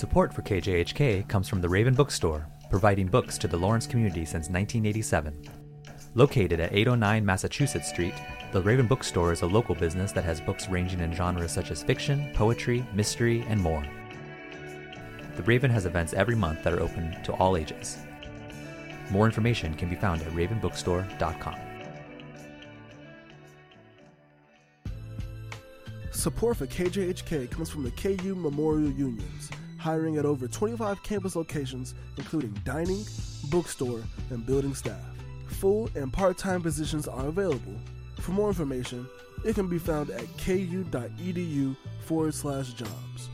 Support for KJHK comes from the Raven Bookstore, providing books to the Lawrence community since 1987. Located at 809 Massachusetts Street, the Raven Bookstore is a local business that has books ranging in genres such as fiction, poetry, mystery, and more. The Raven has events every month that are open to all ages. More information can be found at ravenbookstore.com. Support for KJHK comes from the KU Memorial Unions, hiring at over 25 campus locations, including dining, bookstore, and building staff. Full and part-time positions are available. For more information, it can be found at ku.edu/jobs.